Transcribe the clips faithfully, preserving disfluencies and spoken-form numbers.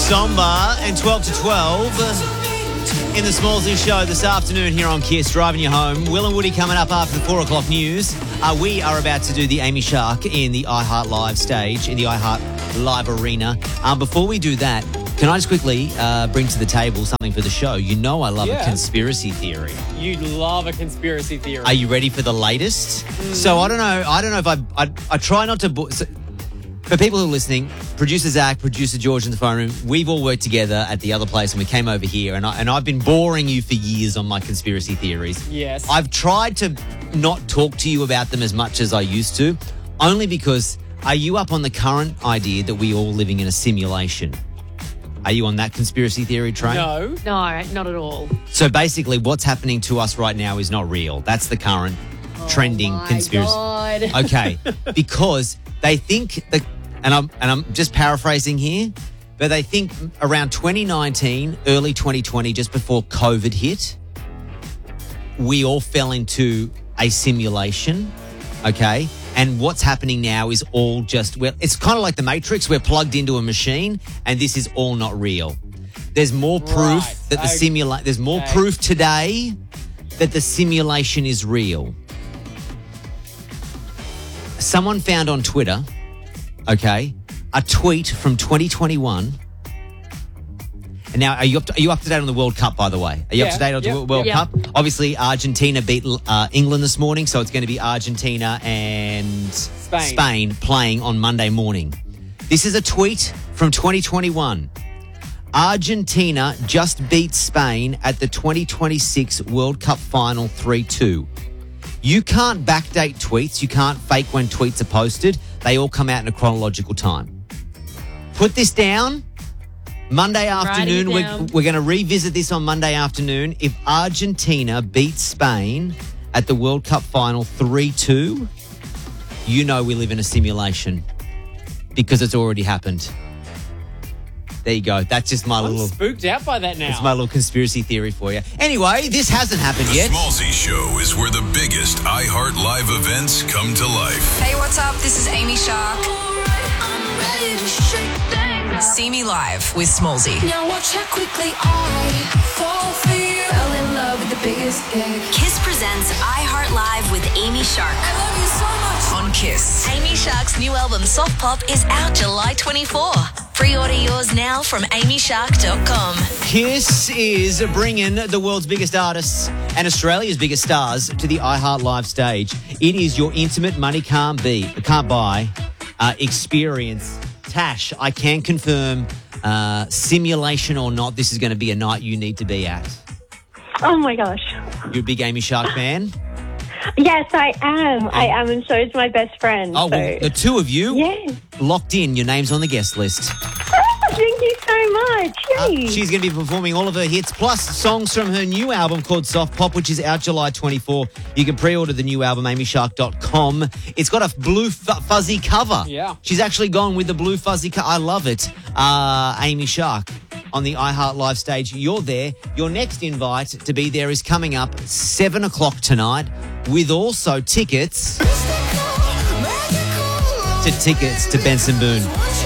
Somber and twelve to twelve in the Smallsy Show this afternoon here on Kiss, driving you home. Will and Woody coming up after the four o'clock news. Uh, we are about to do the Amy Shark in the iHeart Live stage, in the iHeart Live Arena. Um, before we do that, can I just quickly uh, bring to the table something for the show? You know I love Yeah. a conspiracy theory. You love a conspiracy theory. Are you ready for the latest? Mm. So I don't know. I don't know if I. I, I try not to. Bo- so, for people who are listening, producer Zach, producer George in the phone room, we've all worked together at the other place, and we came over here, and I, and I've been boring you for years on my conspiracy theories. Yes. I've tried to not talk to you about them as much as I used to, only because are you up on the current idea that we all living in a simulation? Are you on that conspiracy theory train? No. No, not at all. So basically, what's happening to us right now is not real. That's the current trending Oh my conspiracy. God. Okay, because they think that, and I'm and I'm just paraphrasing here, but they think around twenty nineteen, early twenty twenty, just before COVID hit, we all fell into a simulation. Okay. And what's happening now is all just, well, it's kind of like the Matrix. We're plugged into a machine and this is all not real. There's more proof Right. that the Okay. simula- there's more Okay. proof today that the simulation is real. Someone found on Twitter, okay, a tweet from twenty twenty-one. And now, are you, up to, are you up to date on the World Cup, by the way? Are you Yeah, up to date on yeah, the World yeah. Cup? Obviously, Argentina beat uh, England this morning, so it's going to be Argentina and Spain. Spain playing on Monday morning. This is a tweet from twenty twenty-one. Argentina just beat Spain at the twenty twenty-six World Cup final three two. You can't backdate tweets. You can't fake when tweets are posted. They all come out in a chronological time. Put this down. Monday afternoon, it we're, down. we're going to revisit this on Monday afternoon. If Argentina beats Spain at the World Cup final three two, you know we live in a simulation because it's already happened. There you go. That's just my I'm little... spooked out by that now. It's my little conspiracy theory for you. Anyway, this hasn't happened The yet. Smallsy Show is where the biggest iHeart Live events come to life. Hey, what's up? This is Amy Shark. See me live with Smallsy. Now watch how quickly I fall for you. Fell in love with the biggest gig. Kiss presents iHeart Live with Amy Shark. I love you so much. On Kiss. Amy Shark's new album Soft Pop is out July twenty-fourth. Pre-order yours now from amy shark dot com. Kiss is bringing the world's biggest artists and Australia's biggest stars to the iHeart Live stage. It is your intimate money can't be, can't buy uh, experience. Tash, I can confirm, uh, simulation or not, this is going to be a night you need to be at. Oh my gosh. You're a big Amy Shark fan? Yes, I am. I am, and so is my best friend. Oh, well, so- the two of you Yes. locked in. Your name's on the guest list. Oh, thank you so much. Uh, Yay. she's going to be performing all of her hits, plus songs from her new album called Soft Pop, which is out July twenty-fourth. You can pre-order the new album, amy shark dot com. It's got a blue f- fuzzy cover. Yeah. She's actually gone with the blue fuzzy cover. I love it. Uh, Amy Shark on the iHeart Live stage. You're there. Your next invite to be there is coming up seven o'clock tonight, with also tickets to tickets to Benson Boone.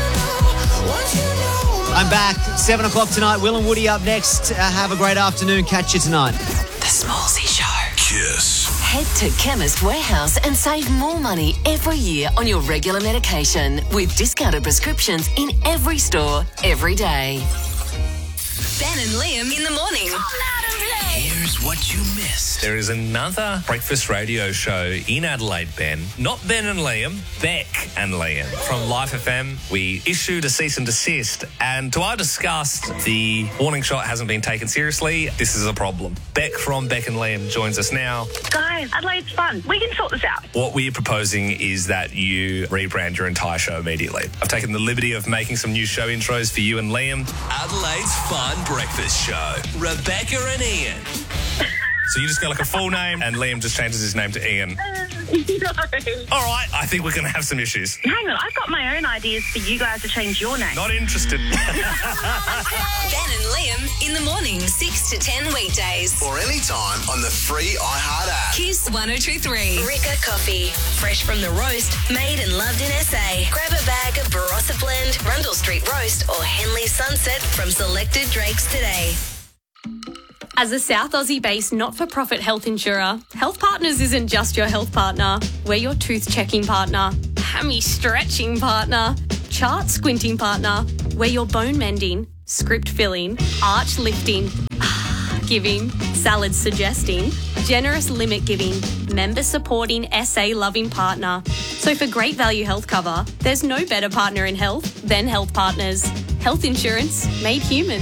I'm back. seven o'clock tonight. Will and Woody up next. Uh, have a great afternoon. Catch you tonight. The Smallsy Show. Kiss. Head to Chemist Warehouse and save more money every year on your regular medication with discounted prescriptions in every store, every day. Ben and Liam in the morning. Here's what you missed. There is another breakfast radio show in Adelaide, Ben. Not Ben and Liam, Beck and Liam. From Life F M, we issued a cease and desist, and to our disgust, the warning shot hasn't been taken seriously. This is a problem. Beck from Beck and Liam joins us now. Guys, Adelaide's fun. We can sort this out. What we're proposing is that you rebrand your entire show immediately. I've taken the liberty of making some new show intros for you and Liam. Adelaide's Fun Breakfast Show. Rebecca and Ian. So you just go like a full name, and Liam just changes his name to Ian. No. All right, I think we're going to have some issues. Hang on, I've got my own ideas for you guys to change your name. Not interested. Ben and Liam in the morning, six to ten weekdays. Or anytime on the free iHeart app. Kiss one oh two three. Ricca Coffee. Fresh from the roast, made and loved in S A. Grab a bag of Barossa Blend, Rundle Street Roast or Henley Sunset from selected Drakes today. As a South Aussie-based not-for-profit health insurer, Health Partners isn't just your health partner. We're your tooth-checking partner, hammy-stretching partner, chart-squinting partner. We're your bone-mending, script-filling, arch-lifting, giving, salad-suggesting, generous limit-giving, member-supporting, S A-loving partner. So for great value health cover, there's no better partner in health than Health Partners. Health insurance made human.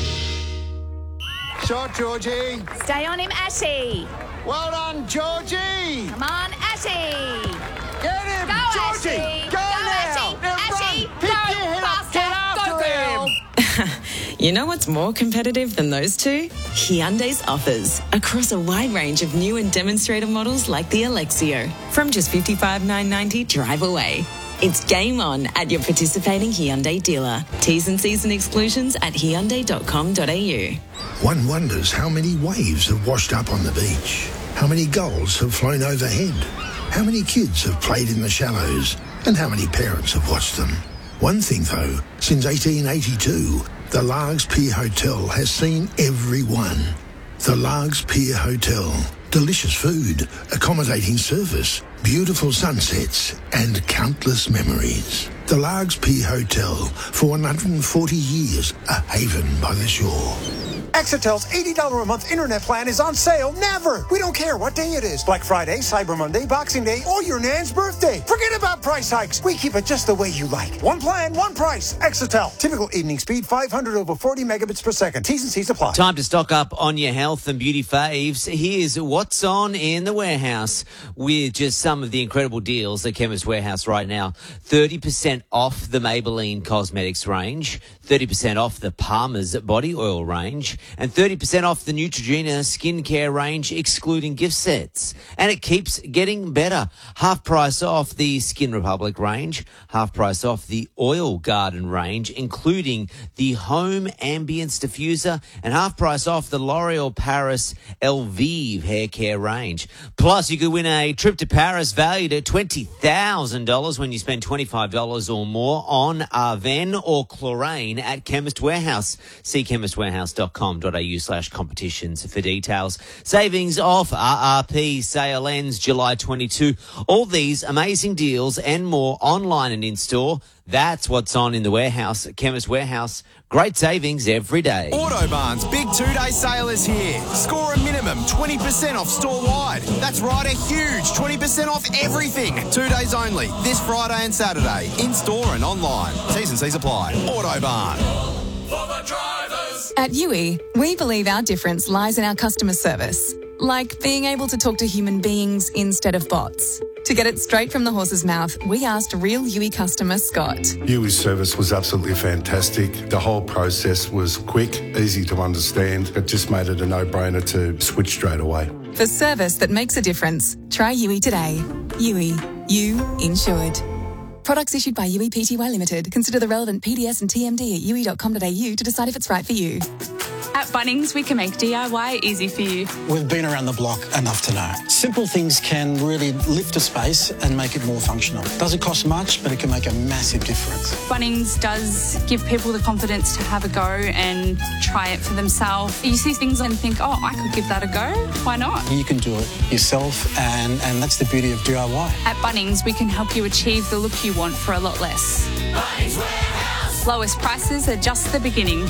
Shot, Georgie. Stay on him, Ashy. Well done, Georgie. Come on, Ashy. Get him, Go, Georgie. Ashy. Go, Go, now. Ashy. Now Ashy, run. Pick go your head up. faster. Get after Go, him. girl. You know what's more competitive than those two? Hyundai's offers across a wide range of new and demonstrator models like the Alexio. From just fifty-five thousand nine hundred ninety drive away. It's game on at your participating Hyundai dealer. T's and C's and exclusions at hyundai dot com dot a u. One wonders how many waves have washed up on the beach, how many gulls have flown overhead, how many kids have played in the shallows, and how many parents have watched them. One thing though, since eighteen eighty-two, the Largs Pier Hotel has seen every one. The Largs Pier Hotel. Delicious food, accommodating service, beautiful sunsets, and countless memories. The Largs Pier Hotel, for one hundred forty years, a haven by the shore. Exetel's eighty dollars a month internet plan is on sale never. We don't care what day it is. Black Friday, Cyber Monday, Boxing Day, or your nan's birthday. Forget about price hikes. We keep it just the way you like. One plan, one price. Exetel. Typical evening speed, five hundred over forty megabits per second. T's and C's apply. Time to stock up on your health and beauty faves. Here's what's on in the warehouse with just some of the incredible deals at Chemist Warehouse right now. thirty percent off the Maybelline Cosmetics range, thirty percent off the Palmer's body oil range, and thirty percent off the Neutrogena skincare range, excluding gift sets. And it keeps getting better. Half price off the Skin Republic range, half price off the Oil Garden range, including the Home Ambience Diffuser, and half price off the L'Oreal Paris Elvive hair care range. Plus, you could win a trip to Paris valued at twenty thousand dollars when you spend twenty-five dollars or more on Arven or Chlorane at Chemist Warehouse. See chemist warehouse dot com dot a u slash competitions for details. Savings off R R P sale ends July twenty-second. All these amazing deals and more online and in store. That's what's on in the warehouse at Chemist Warehouse. Great savings every day. Autobarn's big two-day sale is here. Score a minimum twenty percent off store-wide. That's right, a huge twenty percent off everything. Two days only, this Friday and Saturday, in-store and online. T's and C's apply. Autobarn. For the drivers. At U I, we believe our difference lies in our customer service. Like being able to talk to human beings instead of bots. To get it straight from the horse's mouth, we asked real U I customer Scott. U I's service was absolutely fantastic. The whole process was quick, easy to understand. It just made it a no-brainer to switch straight away. For service that makes a difference, try U I today. U I. You insured. Products issued by U I P T Y Limited. Consider the relevant P D S and T M D at u i dot com dot a u to decide if it's right for you. At Bunnings, we can make D I Y easy for you. We've been around the block enough to know. Simple things can really lift a space and make it more functional. Doesn't cost much, but it can make a massive difference. Bunnings does give people the confidence to have a go and try it for themselves. You see things and think, oh, I could give that a go. Why not? You can do it yourself, and, and that's the beauty of D I Y. At Bunnings, we can help you achieve the look you want for a lot less. Bunnings Warehouse. Lowest prices are just the beginning.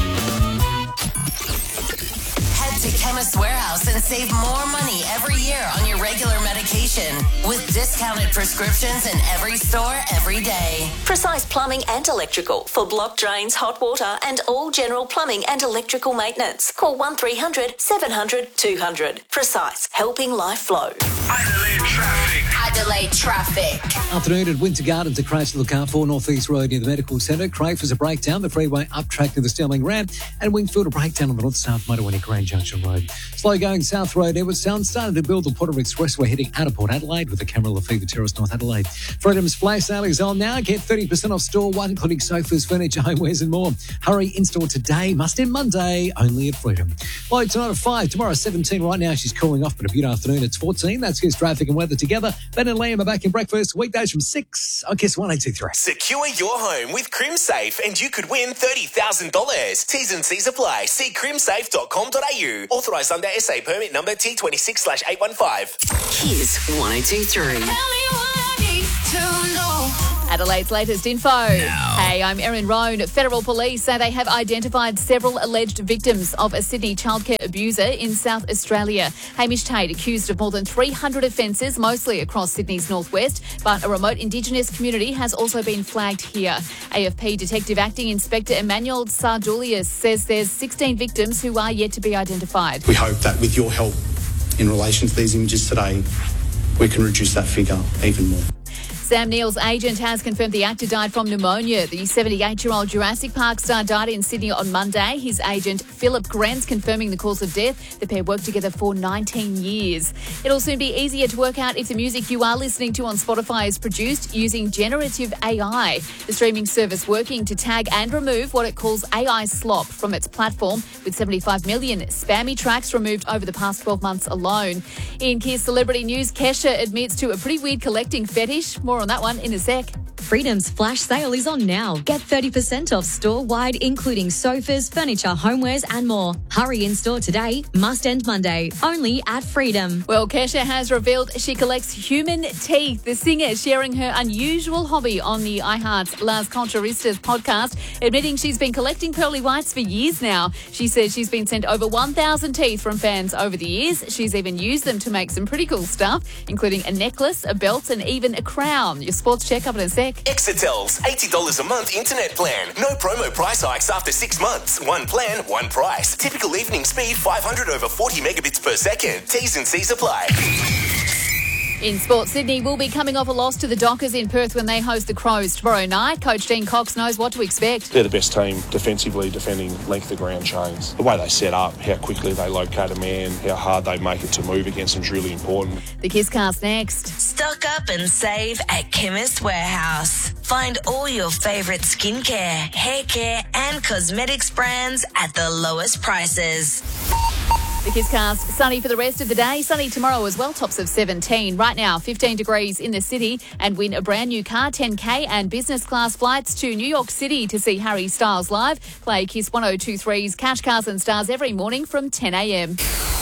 To Chemist Warehouse and save more money every year on your regular medication with discounted prescriptions in every store every day. Precise Plumbing and Electrical for block drains, hot water and all general plumbing and electrical maintenance. Call one three hundred seven hundred two hundred. Precise, helping life flow. Adelaide traffic. At Adelaide traffic. Afternoon at Winter Gardens, a crash to look out for. North East Road near the Medical Centre. Crave was a breakdown. The freeway up track to the Stirling ramp. And Wingfield a breakdown on the north-south motorway near Grand Junction Road. Slow going South Road. Edward Sound started to build the Porter Expressway heading out of Port Adelaide with the Camarilla Fever Terrace, North Adelaide. Freedom's flash sale is on now. Get thirty percent off store-wide, including sofas, furniture, homewares and more. Hurry in-store today. Must end Monday. Only at Freedom. Low tonight at five. Tomorrow seventeen. Right now she's cooling off, but a beautiful afternoon. It's fourteen. That's Kiss traffic and weather together. Ben and Liam are back in breakfast. Weekdays from six. I Kiss one eight two three. Secure your home with CrimSafe and you could win thirty thousand dollars. T's and C's apply. See crimsafe dot com dot a u. Authorised under S A permit number T twenty-six slash eight one five. Kiss one oh two three. Adelaide's latest info. Hey, I'm Erin Roan. Federal police say they have identified several alleged victims of a Sydney childcare abuser in South Australia. Hamish Tate accused of more than three hundred offences, mostly across Sydney's northwest, but a remote Indigenous community has also been flagged here. A F P Detective Acting Inspector Emmanuel Sardulius says there's sixteen victims who are yet to be identified. We hope that with your help in relation to these images today, we can reduce that figure even more. Sam Neill's agent has confirmed the actor died from pneumonia. The seventy-eight-year-old Jurassic Park star died in Sydney on Monday. His agent, Philip Grant's, confirming the cause of death. The pair worked together for nineteen years. It'll soon be easier to work out if the music you are listening to on Spotify is produced using generative A I. The streaming service working to tag and remove what it calls A I slop from its platform, with seventy-five million spammy tracks removed over the past twelve months alone. In Kiss Celebrity News, Kesha admits to a pretty weird collecting fetish. More on that one in a sec. Freedom's flash sale is on now. Get thirty percent off store-wide, including sofas, furniture, homewares and more. Hurry in-store today. Must end Monday. Only at Freedom. Well, Kesha has revealed she collects human teeth. The singer sharing her unusual hobby on the iHeart's Las Culturistas podcast, admitting she's been collecting pearly whites for years now. She says she's been sent over one thousand teeth from fans over the years. She's even used them to make some pretty cool stuff, including a necklace, a belt and even a crown. Your sports check up in a sec. Exetel's eighty dollars a month internet plan. No promo price hikes after six months. One plan, one price. Typical evening speed five hundred over forty megabits per second. T's and C's apply. In sports, Sydney will be coming off a loss to the Dockers in Perth when they host the Crows tomorrow night. Coach Dean Cox knows what to expect. They're the best team defensively, defending length of ground chains. The way they set up, how quickly they locate a man, how hard they make it to move against them is really important. The Kisscast next. Stock up and save at Chemist Warehouse. Find all your favourite skincare, hair care and cosmetics brands at the lowest prices. The Kisscast, sunny for the rest of the day. Sunny tomorrow as well, tops of seventeen. Right now, fifteen degrees in the city, and win a brand new car, ten K and business class flights to New York City to see Harry Styles live. Play Kiss one oh two three's Cash Cars and Stars every morning from ten a m.